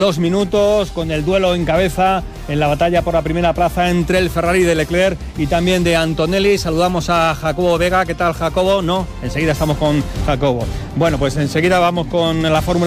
2 minutos con el duelo en cabeza en la batalla por la primera plaza entre el Ferrari de Leclerc y también de Antonelli. Saludamos a Jacobo Vega. ¿Qué tal, Jacobo? No, enseguida estamos con Jacobo. Bueno, pues enseguida vamos con la Fórmula